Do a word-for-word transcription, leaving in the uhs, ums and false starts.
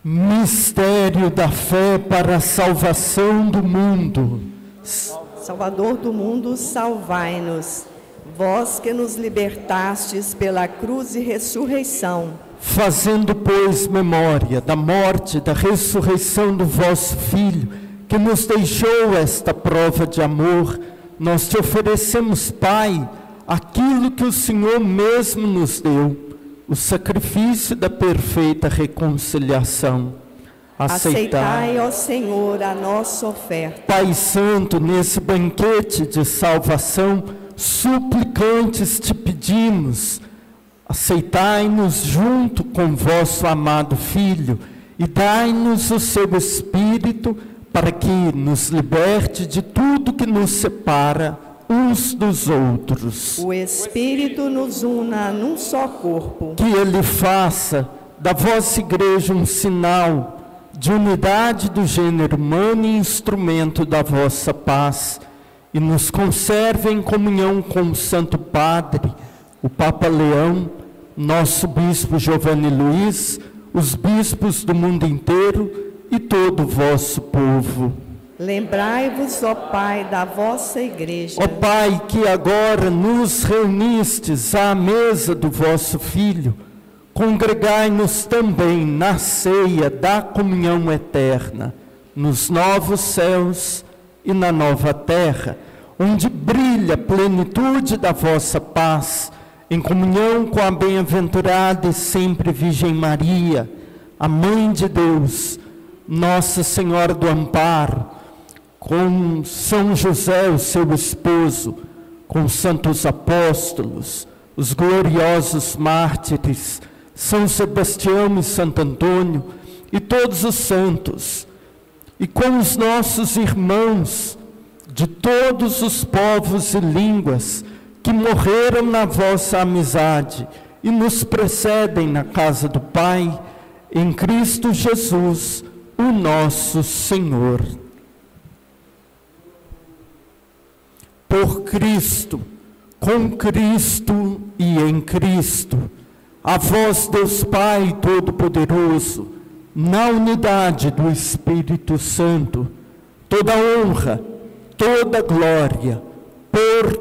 Mistério da fé para a salvação do mundo. Salvador do mundo, salvai-nos. Vós que nos libertastes pela cruz e ressurreição. Fazendo, pois, memória da morte e da ressurreição do vosso Filho, que nos deixou esta prova de amor, nós te oferecemos, Pai, aquilo que o Senhor mesmo nos deu, o sacrifício da perfeita reconciliação. Aceitai, ó Senhor, a nossa oferta. Pai Santo, nesse banquete de salvação, suplicantes te pedimos, aceitai-nos junto com vosso amado Filho e dai-nos o seu Espírito para que nos liberte de tudo que nos separa uns dos outros. O Espírito nos una num só corpo. Que Ele faça da vossa igreja um sinal de unidade do gênero humano e instrumento da vossa paz, e nos conserve em comunhão com o Santo Padre, o Papa Leão, nosso Bispo Giovanni Luiz, os bispos do mundo inteiro e todo o vosso povo. Lembrai-vos, ó Pai, da vossa igreja. Ó Pai, que agora nos reunistes à mesa do vosso Filho, congregai-nos também na ceia da comunhão eterna, nos novos céus e na nova terra, onde brilha a plenitude da vossa paz, em comunhão com a bem-aventurada e sempre Virgem Maria, a Mãe de Deus, Nossa Senhora do Amparo, com São José, o seu esposo, com os santos apóstolos, os gloriosos mártires, São Sebastião e Santo Antônio, e todos os santos, e com os nossos irmãos de todos os povos e línguas que morreram na vossa amizade e nos precedem na casa do Pai, em Cristo Jesus, o nosso Senhor. Por Cristo, com Cristo e em Cristo, a vós, Deus Pai Todo-Poderoso, na unidade do Espírito Santo, toda honra, toda glória, por